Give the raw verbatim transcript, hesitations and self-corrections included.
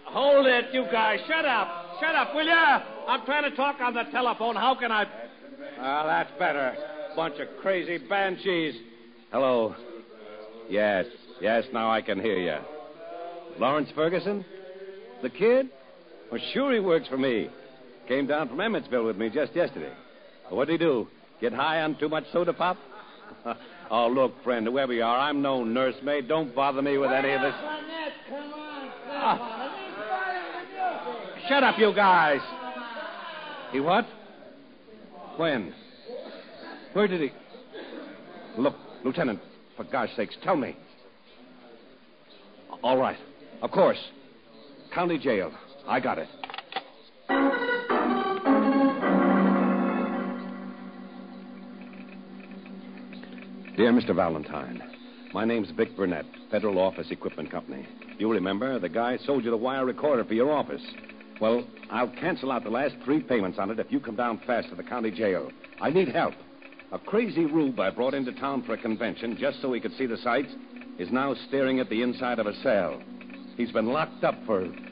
hold it, you guys. Shut up. Shut up, will ya? I'm trying to talk on the telephone. How can I... Well, that's better. Bunch of crazy banshees. Hello. Yes, yes, now I can hear you. Lawrence Ferguson? The kid? Well, sure he works for me. Came down from Emmetsville with me just yesterday. What'd he do? Get high on too much soda pop? Oh, look, friend, whoever you are, I'm no nursemaid. Don't bother me with any of this. Come on, Ah. Shut up, you guys. He what? When? Where did he... Look, Lieutenant, for gosh sakes, tell me. All right. Of course. County jail. I got it. Dear Mister Valentine, my name's Vic Burnett, Federal Office Equipment Company. You remember, the guy sold you the wire recorder for your office. Well, I'll cancel out the last three payments on it if you come down fast to the county jail. I need help. A crazy rube I brought into town for a convention just so he could see the sights is now staring at the inside of a cell. He's been locked up for